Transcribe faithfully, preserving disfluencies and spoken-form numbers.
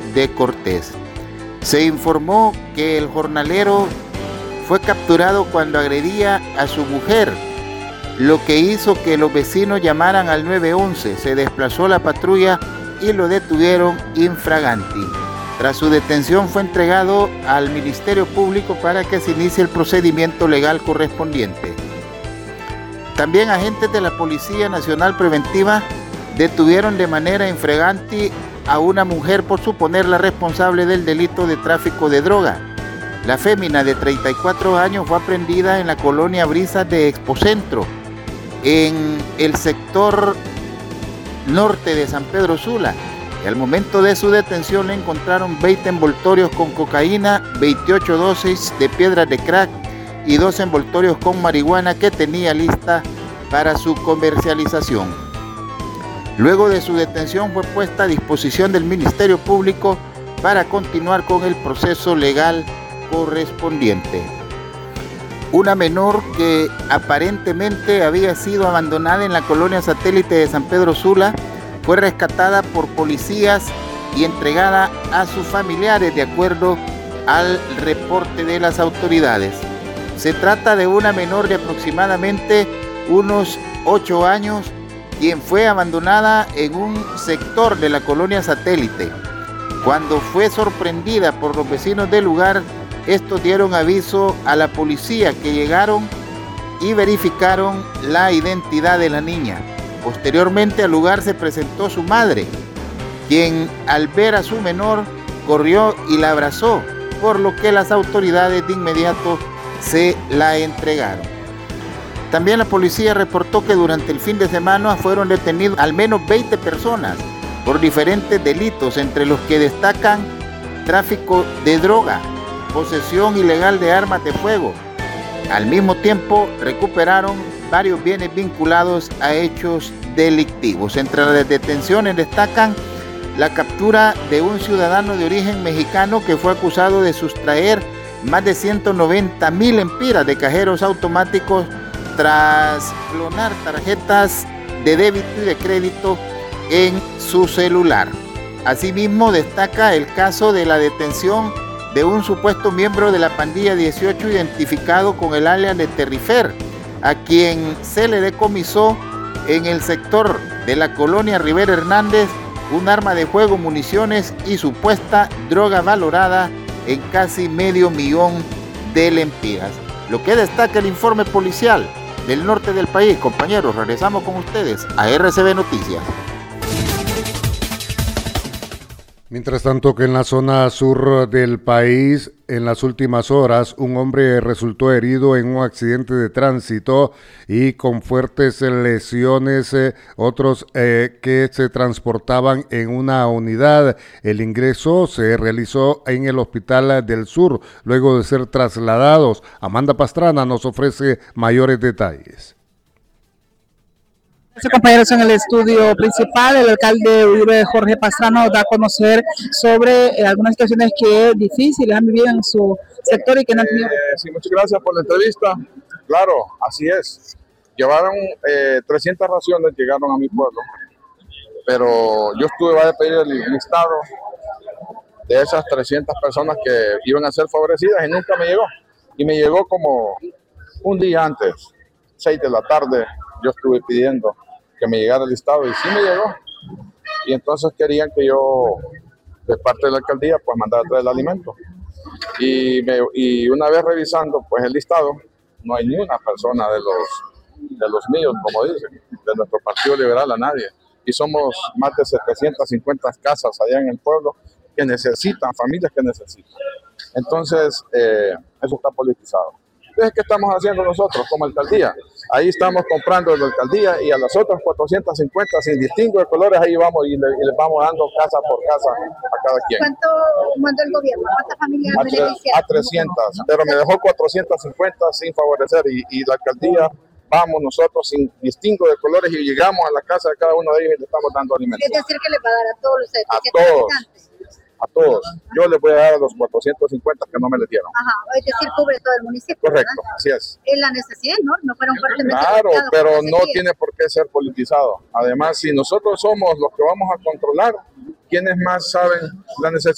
de Cortés. Se informó que el jornalero fue capturado cuando agredía a su mujer, lo que hizo que los vecinos llamaran al nueve once. Se desplazó la patrulla y lo detuvieron infraganti. Tras su detención fue entregado al Ministerio Público para que se inicie el procedimiento legal correspondiente. También agentes de la Policía Nacional Preventiva detuvieron de manera infraganti a una mujer por suponerla responsable del delito de tráfico de droga. La fémina de treinta y cuatro años fue aprehendida en la colonia Brisas de Expocentro, en el sector norte de San Pedro Sula. Y al momento de su detención le encontraron veinte envoltorios con cocaína, veintiocho dosis de piedras de crack y dos envoltorios con marihuana que tenía lista para su comercialización. Luego de su detención fue puesta a disposición del Ministerio Público para continuar con el proceso legal correspondiente. Una menor que aparentemente había sido abandonada en la colonia satélite de San Pedro Sula fue rescatada por policías y entregada a sus familiares de acuerdo al reporte de las autoridades. Se trata de una menor de aproximadamente unos ocho años, quien fue abandonada en un sector de la colonia satélite. Cuando fue sorprendida por los vecinos del lugar, estos dieron aviso a la policía, que llegaron y verificaron la identidad de la niña. Posteriormente al lugar se presentó su madre, quien al ver a su menor corrió y la abrazó, por lo que las autoridades de inmediato se la entregaron. También la policía reportó que durante el fin de semana fueron detenidos al menos veinte personas por diferentes delitos, entre los que destacan tráfico de droga, posesión ilegal de armas de fuego. Al mismo tiempo recuperaron varios bienes vinculados a hechos delictivos. Entre las detenciones destacan la captura de un ciudadano de origen mexicano que fue acusado de sustraer más de ciento noventa mil empiras de cajeros automáticos tras clonar tarjetas de débito y de crédito en su celular. Asimismo, destaca el caso de la detención de un supuesto miembro de la pandilla dieciocho identificado con el alias de Terrifer, a quien se le decomisó en el sector de la colonia Rivera Hernández un arma de fuego, municiones y supuesta droga valorada en casi medio millón de lempiras. Lo que destaca el informe policial del norte del país. Compañeros, regresamos con ustedes a R C B Noticias. Mientras tanto, que en la zona sur del país, en las últimas horas, un hombre resultó herido en un accidente de tránsito y con fuertes lesiones, eh, otros eh, que se transportaban en una unidad. El ingreso se realizó en el Hospital del Sur, luego de ser trasladados. Amanda Pastrana nos ofrece mayores detalles. Compañeros, en el estudio principal, el alcalde Uribe Jorge Pastrana da a conocer sobre eh, algunas situaciones que difíciles han vivido en su sector y que no han tenido. Eh, sí, muchas gracias por la entrevista. Claro, así es. Llevaron eh, trescientas raciones, llegaron a mi pueblo, pero yo estuve a pedir el listado de esas trescientas personas que iban a ser favorecidas y nunca me llegó. Y me llegó como un día antes, seis de la tarde, yo estuve pidiendo que me llegara el listado y sí me llegó. Y entonces querían que yo, de parte de la alcaldía, pues mandara a traer el alimento. Y, me, y una vez revisando pues el listado, no hay ni una persona de los, de los míos, como dicen, de nuestro Partido Liberal, a nadie. Y somos más de setecientas cincuenta casas allá en el pueblo que necesitan, familias que necesitan. Entonces, eh, eso está politizado. Entonces, ¿qué estamos haciendo nosotros como alcaldía? Ahí estamos comprando de la alcaldía y a las otras cuatrocientas cincuenta, sin distingo de colores, ahí vamos y, le, y les vamos dando casa por casa a cada quien. ¿Cuánto mandó el gobierno? ¿Cuántas familias a, beneficiadas? A trescientas, pero me dejó cuatrocientas cincuenta sin favorecer y, y la alcaldía, vamos nosotros sin distingo de colores y llegamos a la casa de cada uno de ellos y le estamos dando alimentos. Es decir, que le va a dar a todos los a todos. Habitantes. A todos. Yo les voy a dar a los cuatrocientos cincuenta que no me les dieron. Ajá, es decir, cubre todo el municipio. Correcto, ¿verdad? así es. Es la necesidad, ¿no? No fueron fuertemente Claro, pero no tiene por qué ser politizado. Además, si nosotros somos los que vamos a controlar, ¿quiénes más saben la necesidad